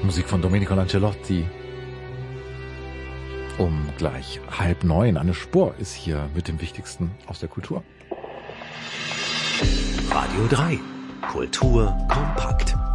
Musik von Domenico Lancelotti. Um gleich 8:30. Anne Spohr ist hier mit dem Wichtigsten aus der Kultur. Radio 3. Kultur kompakt.